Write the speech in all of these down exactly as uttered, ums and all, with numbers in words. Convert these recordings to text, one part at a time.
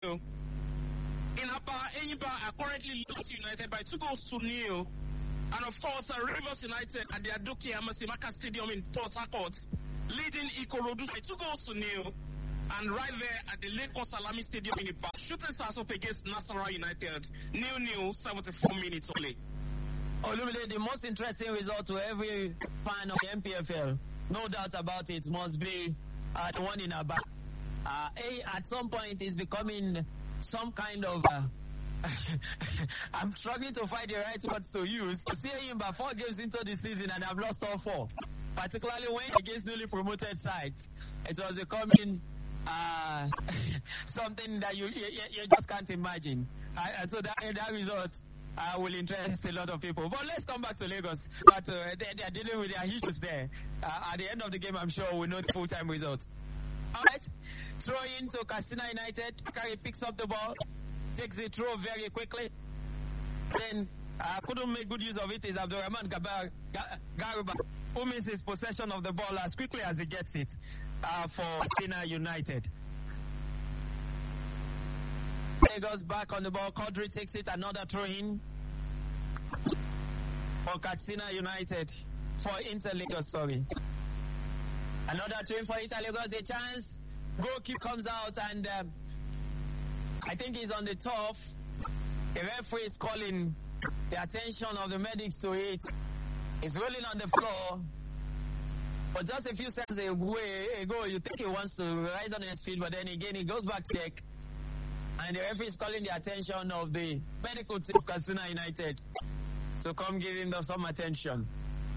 In Aba, Enyimba are currently leading United by two goals to nil. And of course, uh, Rivers United at the Adoke Amasimaka Stadium in Port Harcourt, leading Ikorodu by two goals to nil. And right there at the Lagos Salami Stadium in Ibadan, Shooting Stars up against Nasarawa United, nil nil, seventy-four minutes only. Olumide, the most interesting result to every fan of the M P F L, no doubt about it, must be uh, the one in Aba. Uh, a, at some point, it's becoming some kind of... Uh, I'm struggling to find the right words to use. Seeing him by four games into the season and I've lost all four, particularly when against newly promoted sides. It was becoming uh, something that you, you you just can't imagine. Uh, so that that result uh, will interest a lot of people. But let's come back to Lagos. But uh, they, they are dealing with their issues there. Uh, at the end of the game, I'm sure we'll know the full-time result. All right. Throw into Katsina United. Kari picks up the ball, takes the throw very quickly. Then uh, couldn't make good use of it is Abdurrahman Gabar, Garuba, who misses possession of the ball as quickly as he gets it uh, for Katsina United. Lagos back on the ball. Quadri takes it. Another throw in for Katsina United. For Inter Lagos, sorry. Another throw in for Inter Lagos. A chance. Goalkeeper comes out and um, I think he's on the turf. The referee is calling the attention of the medics to it. He's rolling on the floor. But just a few seconds away, ago, you think he wants to rise on his feet, but then again he goes back to deck. And the referee is calling the attention of the medical team of Katsina United to come give him some attention.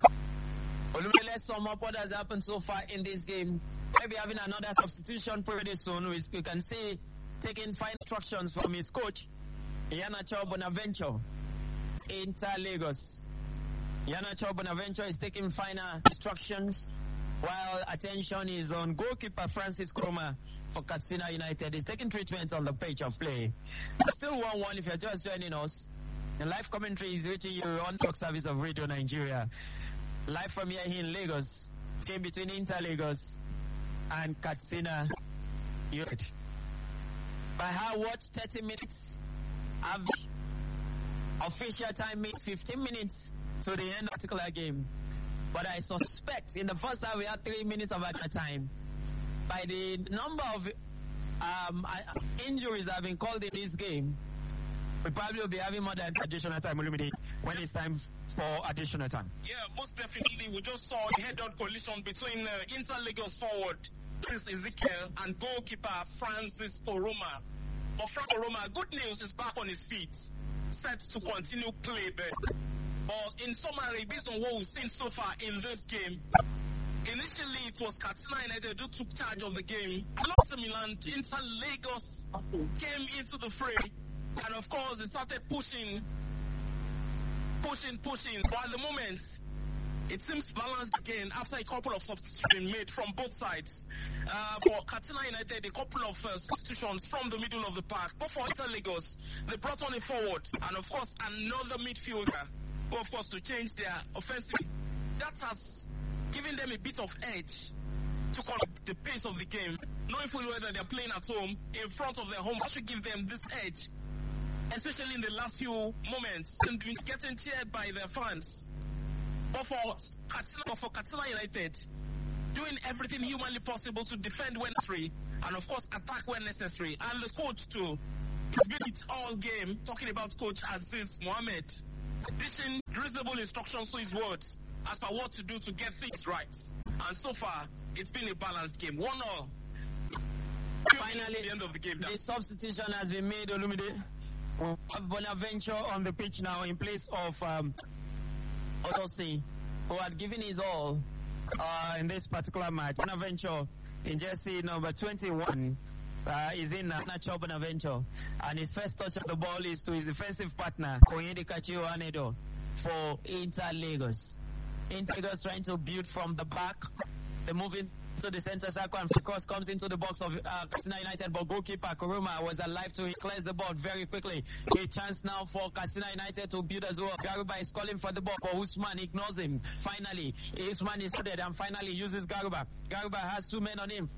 Let's sum up what has happened so far in this game. Maybe having another substitution pretty soon. We, we can see taking fine instructions from his coach, Iheanacho Bonaventure, Inter Lagos. Iheanacho Bonaventure is taking final instructions while attention is on goalkeeper Francis Kroma for Katsina United. He's taking treatment on the pitch of play. Still one one if you're just joining us. The live commentary is reaching you on Talk Service of Radio Nigeria. Live from here in Lagos. Game between Inter Lagos and Katsina United. By how watch thirty minutes, average official time means fifteen minutes to the end of the particular game. But I suspect in the first half we had three minutes of extra time. By the number of um, injuries that have been called in this game, we probably will be having more than additional time when it's time for additional time. Yeah, most definitely. We just saw a head-on collision between uh, Inter Lagos forward Prince Ezekiel and goalkeeper Francis Koroma. But Frank Koroma, good news, is back on his feet, set to continue play there. But in summary, based on what we've seen so far in this game, initially it was Katsina United who took charge of the game. Ultimately, Inter Lagos came into the fray, and of course, they started pushing, pushing, pushing. But at the moment, it seems balanced again after a couple of substitutions been made from both sides. Uh, for Katsina United, a couple of uh, substitutions from the middle of the park. But for Inter Lagos, they brought on a forward and, of course, another midfielder, who, of course, to change their offensive. That has given them a bit of edge to call the pace of the game. Knowing fully well that they're playing at home, in front of their home, that should give them this edge, especially in the last few moments, and getting cheered by their fans. But for Katsina, for Katsina United, doing everything humanly possible to defend when necessary, and of course attack when necessary. And the coach too, he's been it all game, talking about Coach Aziz Mohammed, dishing reasonable instructions to his words as per what to do to get things right. And so far, it's been a balanced game. One all. Finally, the end of the game. The substitution has been made, Olumide. We have Bonaventure on the pitch now in place of um, Odosi, who had given his all uh, in this particular match. Bonaventure in jersey number twenty-one uh, is in uh, Nacho Bonaventure, and his first touch of the ball is to his defensive partner, Koyede Kachio Anedo, for Inter Lagos. Inter Lagos trying to build from the back. They're moving to the center circle, and of course comes into the box of uh, Katsina United, but goalkeeper Kuruma was alive to clears the ball very quickly. A chance now for Katsina United to build as well. Garuba is calling for the ball, but Usman ignores him. Finally, Usman is dead and finally uses Garuba. Garuba has two men on him.